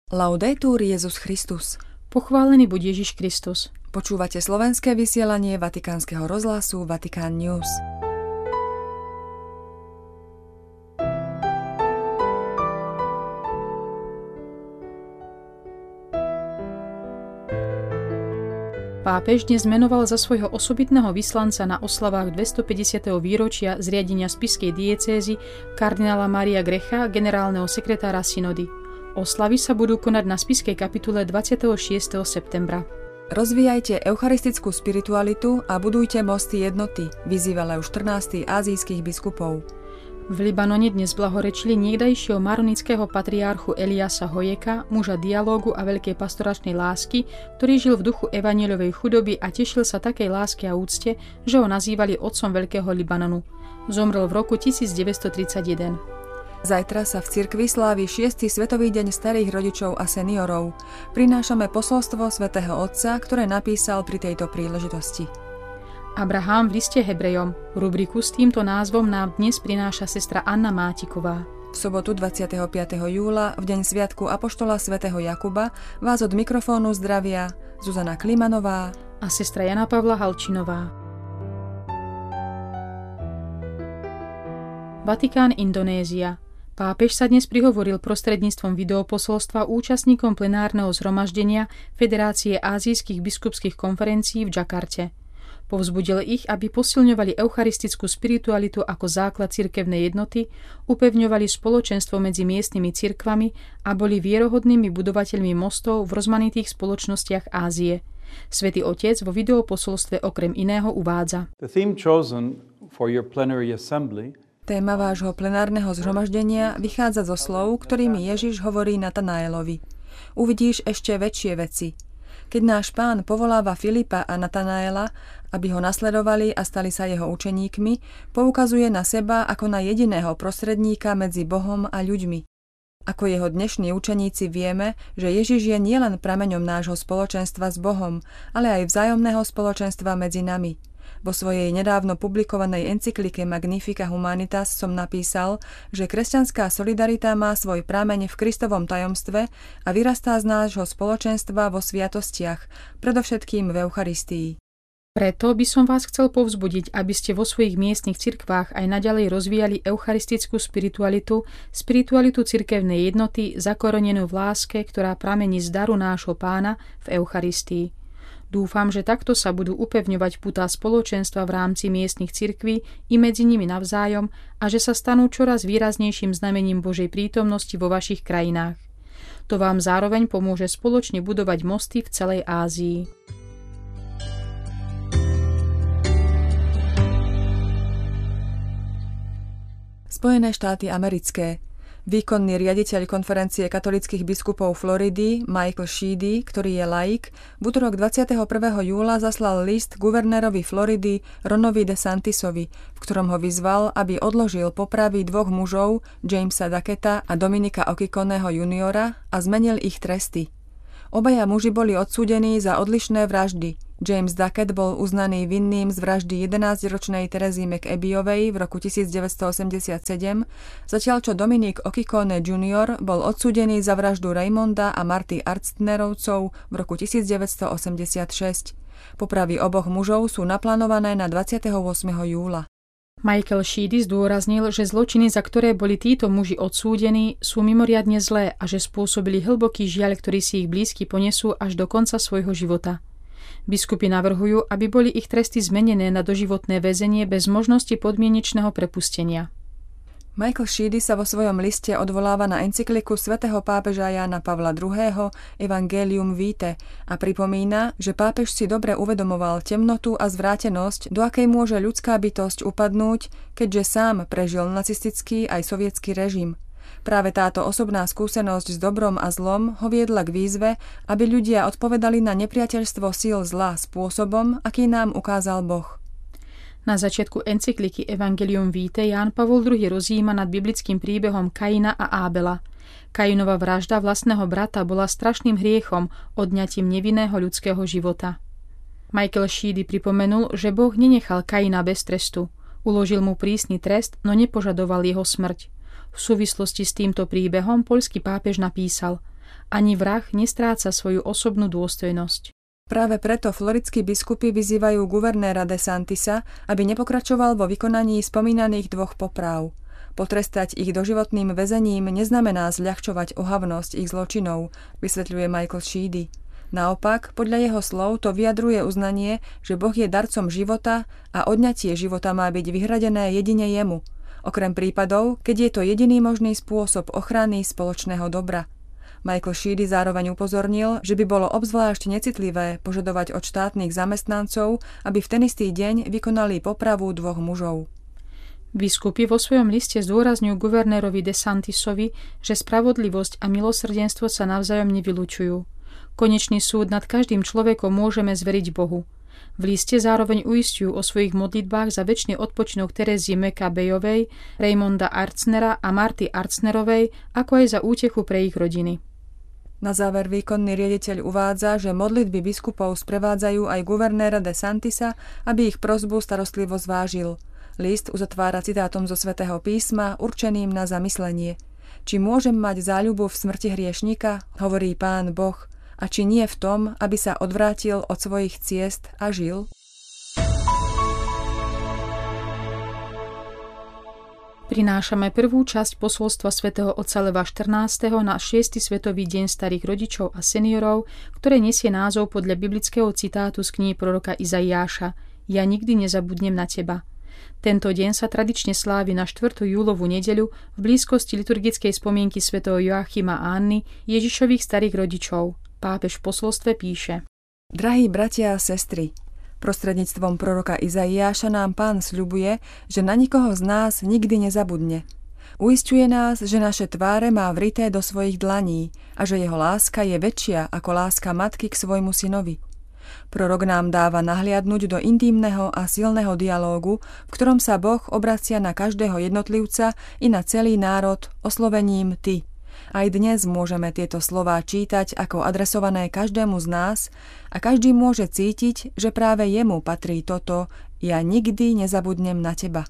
Laudetur Jesus Christus. Pochválený buď Ježiš Kristus. Počúvate slovenské vysielanie Vatikánskeho rozhlasu Vatikán News. Pápež dnes menoval za svojho osobitného vyslanca na oslavách 250. výročia zriadenia spišskej diecézy kardinála Mária Grecha, generálneho sekretára synody. Oslavy sa budú konať na spišskej kapitule 26. septembra. Rozvíjajte eucharistickú spiritualitu a budujte mosty jednoty, vyzýva Leo 14. ázijských biskupov. V Libanone dnes blahorečili niekdajšieho maronického patriarchu Eliasa Hojeka, muža dialógu a veľkej pastoračnej lásky, ktorý žil v duchu evanjelovej chudoby a tešil sa takej láske a úcte, že ho nazývali otcom veľkého Libanonu. Zomrel v roku 1931. Zajtra sa v cirkvi slávi 6. Svetový deň starých rodičov a seniorov. Prinášame posolstvo svätého Otca, ktoré napísal pri tejto príležitosti. Abraham v liste Hebrejom. Rubriku s týmto názvom nám dnes prináša sestra Anna Mátiková. V sobotu 25. júla, v deň sviatku apoštola svätého Jakuba, vás od mikrofónu zdravia Zuzana Klimanová a sestra Jana Pavla Halčinová. Vatikán, Indonézia. Pápež sa dnes prihovoril prostredníctvom videoposolstva účastníkom plenárneho zhromaždenia Federácie ázijských biskupských konferencií v Džakarte. Povzbudil ich, aby posilňovali eucharistickú spiritualitu ako základ cirkevnej jednoty, upevňovali spoločenstvo medzi miestnymi cirkvami a boli vierohodnými budovateľmi mostov v rozmanitých spoločnostiach Ázie. Svätý Otec vo videoposolstve okrem iného uvádza: Téma vášho plenárneho zhromaždenia vychádza zo slov, ktorými Ježiš hovorí Natanaelovi. Uvidíš ešte väčšie veci. Keď náš Pán povoláva Filipa a Natanaela, aby ho nasledovali a stali sa jeho učeníkmi, poukazuje na seba ako na jediného prostredníka medzi Bohom a ľuďmi. Ako jeho dnešní učeníci vieme, že Ježiš je nielen prameňom nášho spoločenstva s Bohom, ale aj vzájomného spoločenstva medzi nami. Vo svojej nedávno publikovanej encyklike Magnificat Humanitas som napísal, že kresťanská solidarita má svoj prameň v Kristovom tajomstve a vyrastá z nášho spoločenstva vo sviatostiach, predovšetkým v Eucharistii. Preto by som vás chcel povzbudiť, aby ste vo svojich miestnych cirkvách aj naďalej rozvíjali eucharistickú spiritualitu cirkevnej jednoty zakorenenú v láske, ktorá pramení z daru nášho Pána v Eucharistii. Dúfam, že takto sa budú upevňovať putá spoločenstva v rámci miestnych cirkví i medzi nimi navzájom a že sa stanú čoraz výraznejším znamením Božej prítomnosti vo vašich krajinách. To vám zároveň pomôže spoločne budovať mosty v celej Ázii. Spojené štáty americké. Výkonný riaditeľ konferencie katolíckych biskupov Floridy, Michael Sheedy, ktorý je laik, v utorok 21. júla zaslal list guvernérovi Floridy Ronovi DeSantisovi, v ktorom ho vyzval, aby odložil popravy dvoch mužov, Jamesa Ducketa a Dominika Okikoneho juniora, a zmenil ich tresty. Obaja muži boli odsúdení za odlišné vraždy. James Duckett bol uznaný vinným z vraždy 11-ročnej Terezy McAbeeovej v roku 1987, zatiaľ čo Dominik Okikone Jr. bol odsúdený za vraždu Raymonda a Marty Arstnerovcov v roku 1986. Popravy oboch mužov sú naplánované na 28. júla. Michael Sheedy zdôraznil, že zločiny, za ktoré boli títo muži odsúdení, sú mimoriadne zlé a že spôsobili hlboký žiaľ, ktorý si ich blízky ponesú až do konca svojho života. Biskupy navrhujú, aby boli ich tresty zmenené na doživotné väzenie bez možnosti podmienečného prepustenia. Michael Sheedy sa vo svojom liste odvoláva na encykliku svätého pápeža Jána Pavla II. Evangelium Vitae a pripomína, že pápež si dobre uvedomoval temnotu a zvrátenosť, do akej môže ľudská bytosť upadnúť, keďže sám prežil nacistický aj sovietský režim. Práve táto osobná skúsenosť s dobrom a zlom ho viedla k výzve, aby ľudia odpovedali na nepriateľstvo síl zla spôsobom, aký nám ukázal Boh. Na začiatku encykliky Evangelium Vitae Ján Pavol II rozjíma nad biblickým príbehom Kaina a Ábela. Kainova vražda vlastného brata bola strašným hriechom, odňatím nevinného ľudského života. Michael Sheedy pripomenul, že Boh nenechal Kaina bez trestu. Uložil mu prísny trest, no nepožadoval jeho smrť. V súvislosti s týmto príbehom poľský pápež napísal: Ani vrah nestráca svoju osobnú dôstojnosť. Práve preto floridskí biskupy vyzývajú guvernéra DeSantisa, aby nepokračoval vo vykonaní spomínaných 2 popráv. Potrestať ich doživotným väzením neznamená zľahčovať ohavnosť ich zločinov, vysvetľuje Michael Sheedy. Naopak, podľa jeho slov to vyjadruje uznanie, že Boh je darcom života a odňatie života má byť vyhradené jedine jemu, okrem prípadov, keď je to jediný možný spôsob ochrany spoločného dobra. Michael Sheedy zároveň upozornil, že by bolo obzvlášť necitlivé požadovať od štátnych zamestnancov, aby v ten istý deň vykonali popravu 2 mužov. Biskupy vo svojom liste zdôrazňujú guvernérovi DeSantisovi, že spravodlivosť a milosrdenstvo sa navzájom nevylučujú. Konečný súd nad každým človekom môžeme zveriť Bohu. V liste zároveň uisťujú o svojich modlitbách za večný odpočinok Terezie Maccabejovej, Raymonda Arznera a Marty Arznerovej, ako aj za útechu pre ich rodiny. Na záver výkonný riaditeľ uvádza, že modlitby biskupov sprevádzajú aj guvernéra DeSantisa, aby ich prosbu starostlivo zvážil. List uzatvára citátom zo Svätého písma určeným na zamyslenie. Či môžem mať záľubu v smrti hriešnika, hovorí Pán Boh, a či nie v tom, aby sa odvrátil od svojich ciest a žil? Prinášame prvú časť posolstva svätého otca Leva 14. na 6. svetový deň starých rodičov a seniorov, ktoré nesie názov podľa biblického citátu z knihy proroka Izaiáša Ja nikdy nezabudnem na teba. Tento deň sa tradične slávi na 4. júlovú nedeľu v blízkosti liturgickej spomienky svätého Joachima a Anny, Ježišových starých rodičov. Pápež v posolstve píše: Drahí bratia a sestry, prostredníctvom proroka Izaiáša nám Pán sľubuje, že na nikoho z nás nikdy nezabudne. Uisťuje nás, že naše tváre má vrité do svojich dlaní a že jeho láska je väčšia ako láska matky k svojmu synovi. Prorok nám dáva nahliadnuť do intímneho a silného dialógu, v ktorom sa Boh obracia na každého jednotlivca i na celý národ oslovením ty. Aj dnes môžeme tieto slová čítať ako adresované každému z nás a každý môže cítiť, že práve jemu patrí toto Ja nikdy nezabudnem na teba.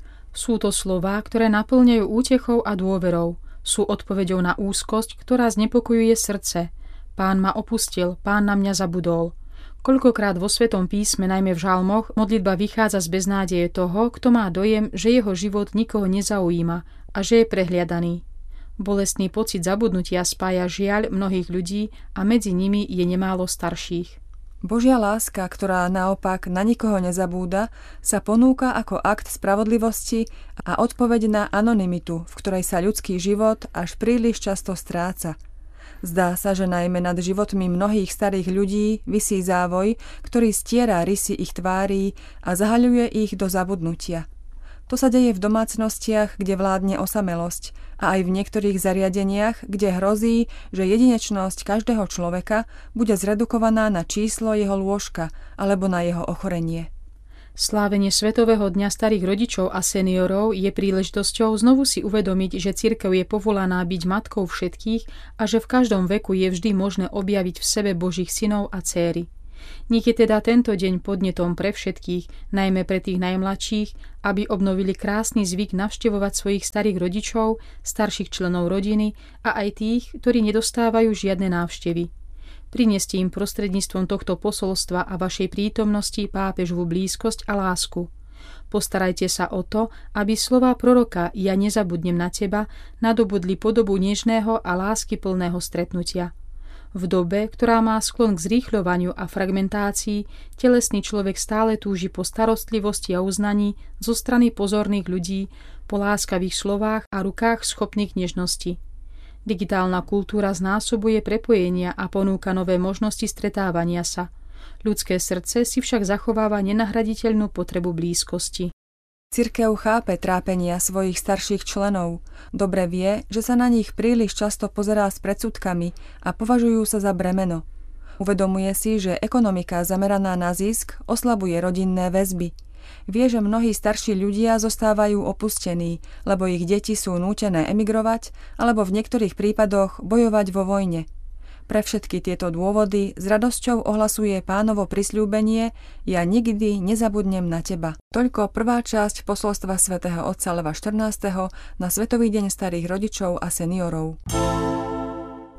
Sú to slová, ktoré naplňajú útechou a dôverou. Sú odpoveďou na úzkosť, ktorá znepokojuje srdce. Pán ma opustil, Pán na mňa zabudol. Koľkokrát vo Svetom písme, najmä v žalmoch, modlitba vychádza z beznádeje toho, kto má dojem, že jeho život nikoho nezaujíma a že je prehliadaný. Bolestný pocit zabudnutia spája žiaľ mnohých ľudí a medzi nimi je nemálo starších. Božia láska, ktorá naopak na nikoho nezabúda, sa ponúka ako akt spravodlivosti a odpoveď na anonymitu, v ktorej sa ľudský život až príliš často stráca. Zdá sa, že najmä nad životmi mnohých starých ľudí visí závoj, ktorý stiera rysy ich tvárí a zahaľuje ich do zabudnutia. To sa deje v domácnostiach, kde vládne osamelosť, a aj v niektorých zariadeniach, kde hrozí, že jedinečnosť každého človeka bude zredukovaná na číslo jeho lôžka alebo na jeho ochorenie. Slávenie Svetového dňa starých rodičov a seniorov je príležitosťou znovu si uvedomiť, že cirkev je povolaná byť matkou všetkých a že v každom veku je vždy možné objaviť v sebe Božích synov a dcéry. Nech je teda tento deň podnetom pre všetkých, najmä pre tých najmladších, aby obnovili krásny zvyk navštevovať svojich starých rodičov, starších členov rodiny a aj tých, ktorí nedostávajú žiadne návštevy. Prineste im prostredníctvom tohto posolstva a vašej prítomnosti pápežovú blízkosť a lásku. Postarajte sa o to, aby slová proroka Ja nezabudnem na teba nadobudli podobu nežného a láskyplného stretnutia. V dobe, ktorá má sklon k zrýchľovaniu a fragmentácii, telesný človek stále túži po starostlivosti a uznaní zo strany pozorných ľudí, po láskavých slovách a rukách schopných nežnosti. Digitálna kultúra znásobuje prepojenia a ponúka nové možnosti stretávania sa. Ľudské srdce si však zachováva nenahraditeľnú potrebu blízkosti. Cirkev chápe trápenia svojich starších členov. Dobre vie, že sa na nich príliš často pozerá s predsudkami a považujú sa za bremeno. Uvedomuje si, že ekonomika zameraná na zisk oslabuje rodinné väzby. Vie, že mnohí starší ľudia zostávajú opustení, lebo ich deti sú nútené emigrovať alebo v niektorých prípadoch bojovať vo vojne. Pre všetky tieto dôvody s radosťou ohlasuje Pánovo prisľúbenie Ja nikdy nezabudnem na teba. Toľko prvá časť posolstva svätého otca Leva 14. na Svetový deň starých rodičov a seniorov.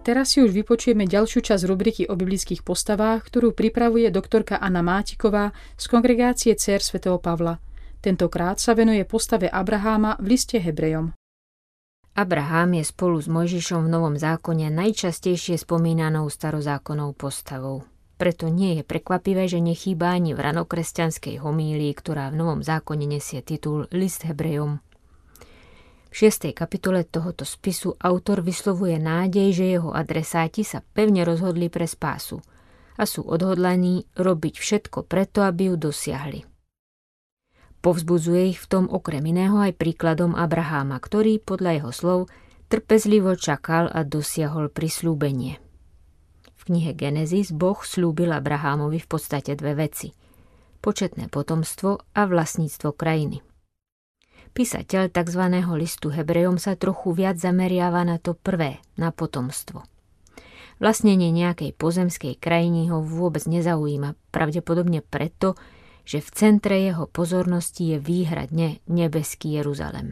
teraz si už vypočujeme ďalšiu časť rubriky o biblických postavách, ktorú pripravuje doktorka Anna Mátiková z kongregácie Dcér svätého Pavla. Tentokrát sa venuje postave Abraháma v liste Hebrejom. Abrahám je spolu s Mojžišom v Novom zákone najčastejšie spomínanou starozákonnou postavou. Preto nie je prekvapivé, že nechýba ani v ranokresťanskej homílii, ktorá v Novom zákone nesie titul List Hebrejom. V 6. kapitole tohoto spisu autor vyslovuje nádej, že jeho adresáti sa pevne rozhodli pre spásu a sú odhodlaní robiť všetko preto, aby ju dosiahli. Povzbudzuje ich v tom okrem iného aj príkladom Abraháma, ktorý podľa jeho slov trpezlivo čakal a dosiahol prisľúbenie. V knihe Genesis Boh sľúbil Abrahámovi v podstate dve veci: početné potomstvo a vlastníctvo krajiny. Písateľ tzv. Listu Hebrejom sa trochu viac zameriava na to prvé, na potomstvo. Vlastnenie nejakej pozemskej krajiny ho vôbec nezaujíma, pravdepodobne preto, že v centre jeho pozornosti je výhradne nebeský Jeruzalem.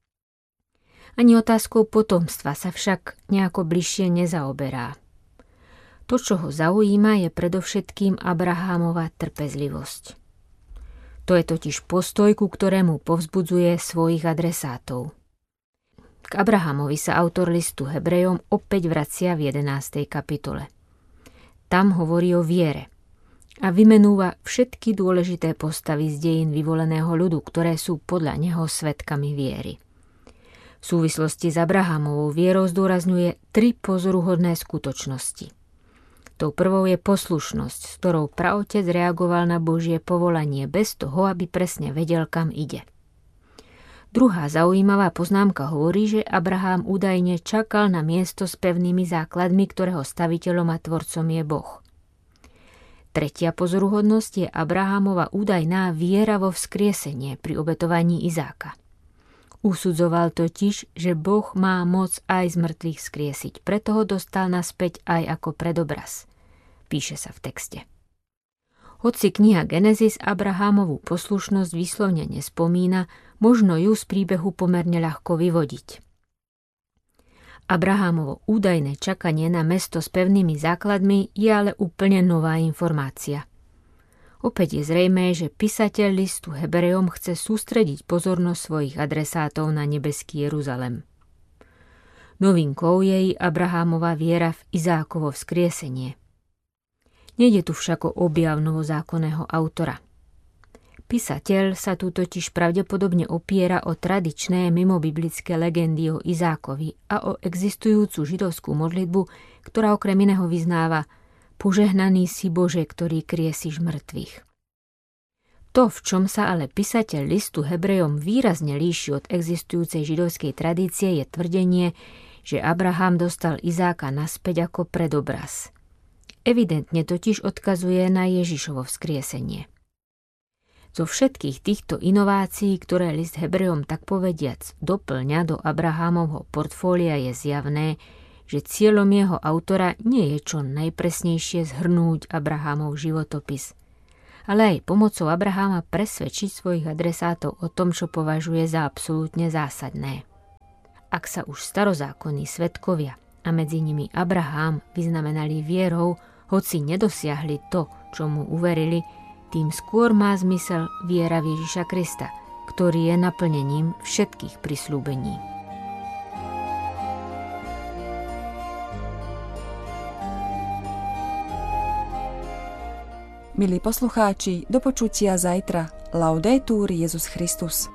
Ani otázkou potomstva sa však nejako bližšie nezaoberá. To, čo ho zaujíma, je predovšetkým Abrahámova trpezlivosť. To je totiž postoj, ku ktorému povzbudzuje svojich adresátov. K Abrahámovi sa autor listu Hebrejom opäť vracia v 11. kapitole. Tam hovorí o viere a vymenúva všetky dôležité postavy z dejín vyvoleného ľudu, ktoré sú podľa neho svedkami viery. V súvislosti s Abrahámovou vierou zdôrazňuje 3 pozoruhodné skutočnosti. Tou prvou je poslušnosť, s ktorou praotec reagoval na Božie povolanie bez toho, aby presne vedel, kam ide. Druhá zaujímavá poznámka hovorí, že Abrahám údajne čakal na miesto s pevnými základmi, ktorého staviteľom a tvorcom je Boh. Tretia pozoruhodnosť je Abrahámova údajná viera vo vzkriesenie pri obetovaní Izáka. Usudzoval totiž, že Boh má moc aj z mŕtvych vzkriesiť, preto ho dostal naspäť aj ako predobraz. Píše sa v texte. Hoci kniha Genesis Abrahámovú poslušnosť výslovne nespomína, možno ju z príbehu pomerne ľahko vyvodiť. Abrahámovo údajné čakanie na mesto s pevnými základmi je ale úplne nová informácia. Opäť je zrejmé, že písateľ listu Hebrejom chce sústrediť pozornosť svojich adresátov na nebeský Jeruzalem. Novinkou je i Abrahámova viera v Izákovo vzkriesenie. Nejde tu však o objav novozákonného autora. Písateľ sa tu totiž pravdepodobne opiera o tradičné mimobiblické legendy o Izákovi a o existujúcu židovskú modlitbu, ktorá okrem iného vyznáva: Požehnaný si Bože, ktorý kriesiš mŕtvych. To, v čom sa ale písateľ listu Hebrejom výrazne líši od existujúcej židovskej tradície, je tvrdenie, že Abraham dostal Izáka naspäť ako predobraz. Evidentne totiž odkazuje na Ježišovo vzkriesenie. Zo všetkých týchto inovácií, ktoré list Hebrejom tak povediac doplňa do Abrahámovho portfólia, je zjavné, že cieľom jeho autora nie je čo najpresnejšie zhrnúť Abrahámov životopis, ale aj pomocou Abraháma presvedčiť svojich adresátov o tom, čo považuje za absolútne zásadné. Ak sa už starozákonní svedkovia a medzi nimi Abrahám vyznamenali vierou, hoci nedosiahli to, čo mu uverili, tým skôr má zmysel viera v Ježiša Krista, ktorý je naplnením všetkých prisľúbení. Milí poslucháči, do počutia zajtra. Laudetur Jesus Christus.